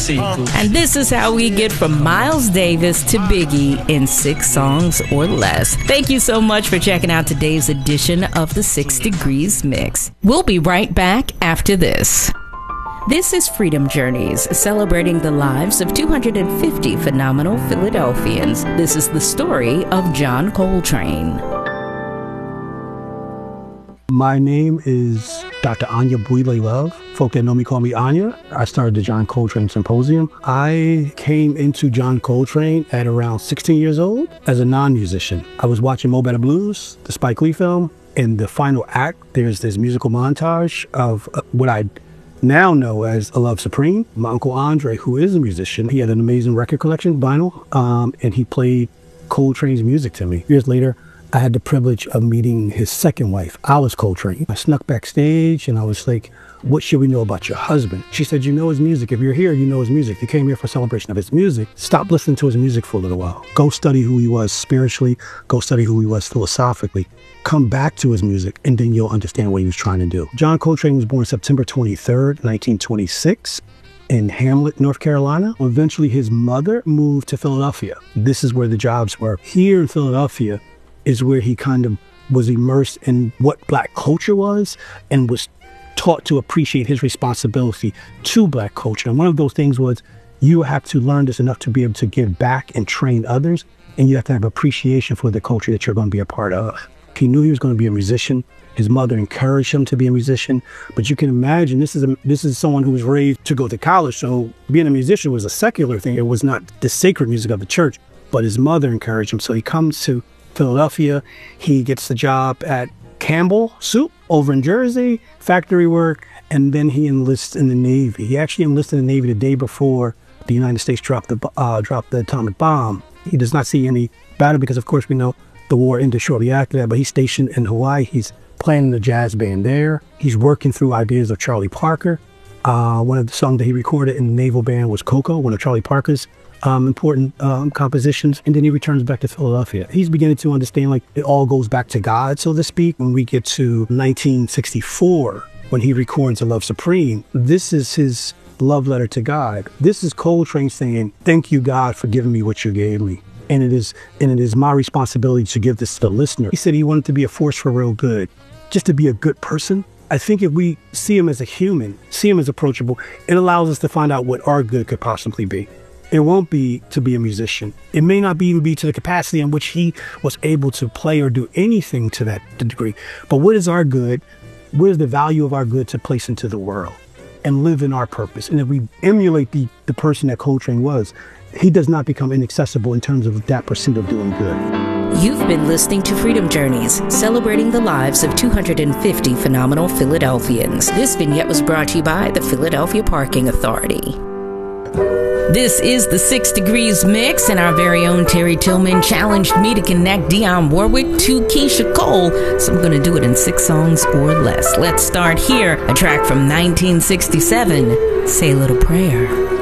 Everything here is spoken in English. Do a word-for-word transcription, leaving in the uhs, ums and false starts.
see. And this is how we get from Miles Davis to Biggie in six songs or less. Thank you so much for checking out today's edition of the Six Degrees Mix. We'll be right back after this. This is Freedom Journeys, celebrating the lives of two hundred fifty phenomenal Philadelphians. This is the story of John Coltrane. My name is Doctor Anya Bwile Love. Folk that know me call me Anya. I started the John Coltrane Symposium. I came into John Coltrane at around sixteen years old as a non-musician. I was watching Mo Better Blues, the Spike Lee film. In the final act, there's this musical montage of what I now know as A Love Supreme. My Uncle Andre, who is a musician, he had an amazing record collection, vinyl, um, and he played Coltrane's music to me. Years later, I had the privilege of meeting his second wife, Alice Coltrane. I snuck backstage and I was like, what should we know about your husband? She said, you know his music. If you're here, you know his music. If you came here for a celebration of his music, stop listening to his music for a little while. Go study who he was spiritually. Go study who he was philosophically. Come back to his music, and then you'll understand what he was trying to do. John Coltrane was born September twenty-third, nineteen twenty-six. In Hamlet, North Carolina. Eventually, his mother moved to Philadelphia. This is where the jobs were. Here in Philadelphia is where he kind of was immersed in what Black culture was and was taught to appreciate his responsibility to Black culture. And one of those things was you have to learn this enough to be able to give back and train others, and you have to have appreciation for the culture that you're going to be a part of. He knew he was going to be a musician. His mother encouraged him to be a musician, but you can imagine this is a, this is someone who was raised to go to college. So being a musician was a secular thing. It was not the sacred music of the church, but his mother encouraged him. So he comes to Philadelphia. He gets the job at Campbell Soup over in Jersey, factory work, and then he enlists in the Navy. He actually enlisted in the Navy the day before the United States dropped the uh, dropped the atomic bomb. He does not see any battle because, of course, we know the war ended shortly after that, but he's stationed in Hawaii. He's playing in the jazz band there. He's working through ideas of Charlie Parker. Uh, one of the songs that he recorded in the naval band was Coco, one of Charlie Parker's um, important um, compositions. And then he returns back to Philadelphia. He's beginning to understand, like, it all goes back to God, so to speak. When we get to nineteen sixty-four, when he records A Love Supreme, this is his love letter to God. This is Coltrane saying, thank you, God, for giving me what you gave me. And it is and it is my responsibility to give this to the listener. He said he wanted to be a force for real good, just to be a good person. I think if we see him as a human, see him as approachable, it allows us to find out what our good could possibly be. It won't be to be a musician. It may not be even be to the capacity in which he was able to play or do anything to that degree. But what is our good? What is the value of our good to place into the world and live in our purpose? And if we emulate the, the person that Coltrane was, he does not become inaccessible in terms of that pursuit of doing good. You've been listening to Freedom Journeys, celebrating the lives of two hundred fifty phenomenal Philadelphians. This vignette was brought to you by the Philadelphia Parking Authority. This is the Six Degrees Mix, and our very own Terry Tillman challenged me to connect Dionne Warwick to Keyshia Cole, so I'm going to do it in six songs or less. Let's start here. A track from nineteen sixty-seven, Say a Little Prayer.